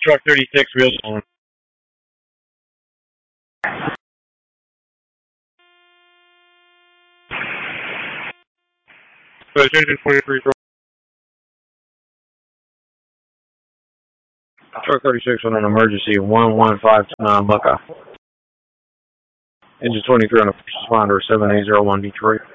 Truck 36, wheels on. Engine 23, Truck 36 on an emergency 11529 Buckeye. Engine 23 on a first responder 7801 Detroit.